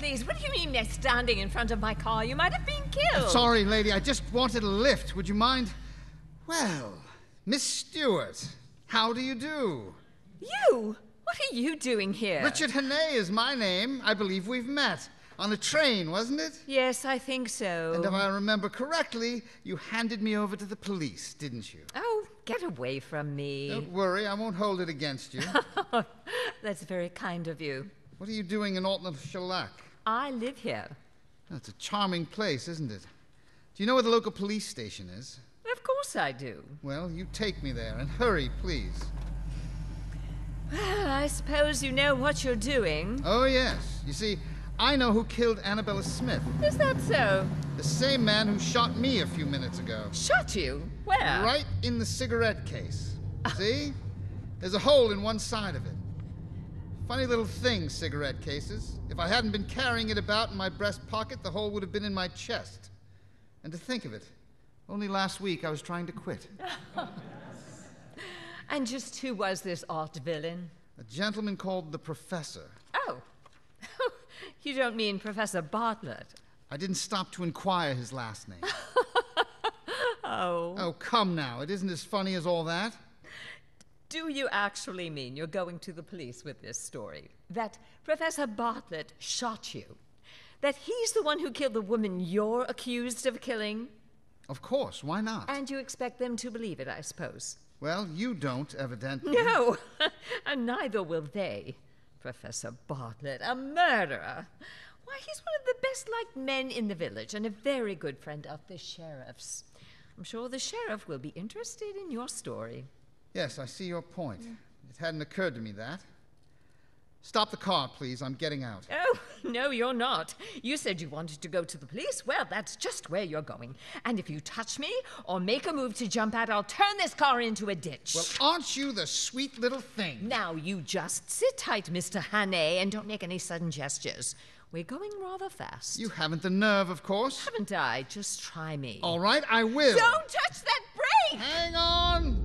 please, what do you mean they're standing in front of my car? You might have been killed. Sorry, lady, I just wanted a lift. Would you mind? Well, Miss Stewart, how do you do? You? What are you doing here? Richard Hannay is my name. I believe we've met. On a train, wasn't it? Yes, I think so. And if I remember correctly, you handed me over to the police, didn't you? Oh, get away from me. Don't worry, I won't hold it against you. That's very kind of you. What are you doing in Alton-Shellac? I live here. It's a charming place, isn't it? Do you know where the local police station is? Of course I do. Well, you take me there, and hurry, please. Well, I suppose you know what you're doing. Oh, yes. You see, I know who killed Annabella Smith. Is that so? The same man who shot me a few minutes ago. Shot you? Where? Right in the cigarette case. See? There's a hole in one side of it. Funny little thing, cigarette cases. If I hadn't been carrying it about in my breast pocket, the hole would have been in my chest. And to think of it, only last week I was trying to quit. And just who was this art villain? A gentleman called the Professor. Oh. You don't mean Professor Bartlett? I didn't stop to inquire his last name. Oh. Oh, come now. It isn't as funny as all that. Do you actually mean you're going to the police with this story? That Professor Bartlett shot you? That he's the one who killed the woman you're accused of killing? Of course. Why not? And you expect them to believe it, I suppose? Well, you don't, evidently. No, and neither will they. Professor Bartlett, a murderer. Why, he's one of the best-liked men in the village and a very good friend of the sheriff's. I'm sure the sheriff will be interested in your story. Yes, I see your point. It hadn't occurred to me that. Stop the car, please. I'm getting out. Oh, no, you're not. You said you wanted to go to the police. Well, that's just where you're going. And if you touch me or make a move to jump out, I'll turn this car into a ditch. Well, aren't you the sweet little thing? Now, you just sit tight, Mr. Hannay, and don't make any sudden gestures. We're going rather fast. You haven't the nerve, of course. Haven't I? Just try me. All right, I will. Don't touch that brake! Hang on!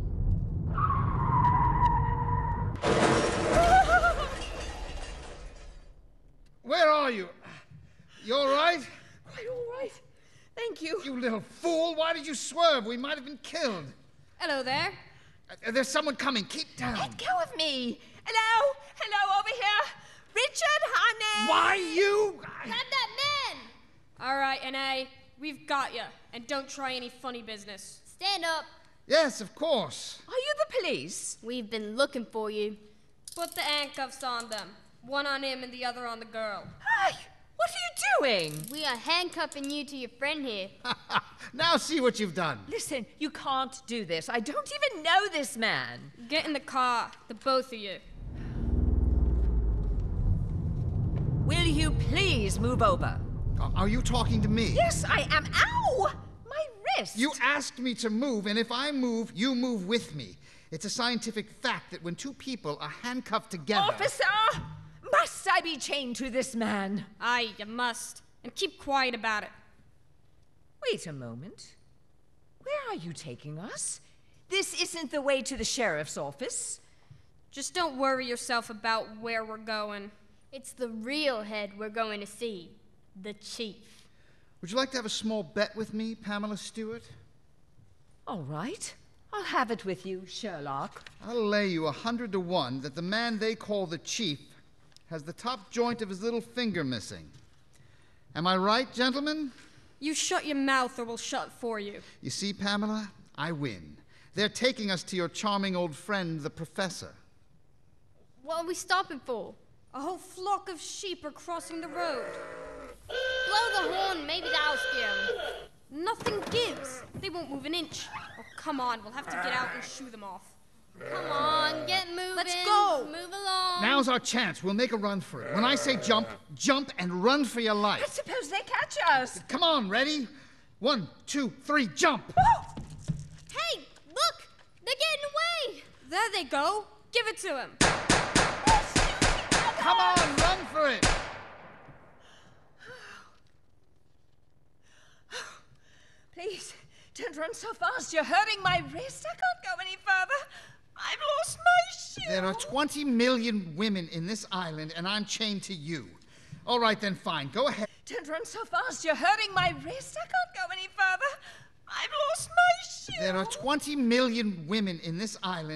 Where are you? You all right? Quite all right. Thank you. You little fool. Why did you swerve? We might have been killed. Hello there. There's someone coming. Keep down. Let go of me. Hello? Hello, over here. Richard Hannay. Why you? Grab that man! All right, N.A., we've got you. And don't try any funny business. Stand up. Yes, of course. Are you the police? We've been looking for you. Put the handcuffs on them. One on him and the other on the girl. Hey, what are you doing? We are handcuffing you to your friend here. Now see what you've done. Listen, you can't do this. I don't even know this man. Get in the car, the both of you. Will you please move over? Are you talking to me? Yes, I am. Ow! My wrist. You asked me to move, and if I move, you move with me. It's a scientific fact that when two people are handcuffed together... Officer! Must I be chained to this man? Aye, you must. And keep quiet about it. Wait a moment. Where are you taking us? This isn't the way to the sheriff's office. Just don't worry yourself about where we're going. It's the real head we're going to see. The chief. Would you like to have a small bet with me, Pamela Stewart? All right. I'll have it with you, Sherlock. I'll lay you 100 to 1 that the man they call the chief has the top joint of his little finger missing. Am I right, gentlemen? You shut your mouth or we'll shut for you. You see, Pamela, I win. They're taking us to your charming old friend, the professor. What are we stopping for? A whole flock of sheep are crossing the road. Blow the horn, maybe that'll scare them. Nothing gives. They won't move an inch. Oh, come on, we'll have to get out and shoo them off. Come on, get moving. Let's go. Move along. Now's our chance. We'll make a run for it. When I say jump, jump and run for your I life. suppose they catch us. Come on, ready? 1, 2, 3, jump! Hey, look! They're getting away! There they go. Give it to him. Come on, run for it! Please, don't run so fast. You're hurting my wrist. I can't go any further. I've lost my shoe. There are 20 million women in this island, and I'm chained to you. All right, then, fine. Go ahead. Don't run so fast. You're hurting my wrist. I can't go any further. I've lost my shoe. There are 20 million women in this island.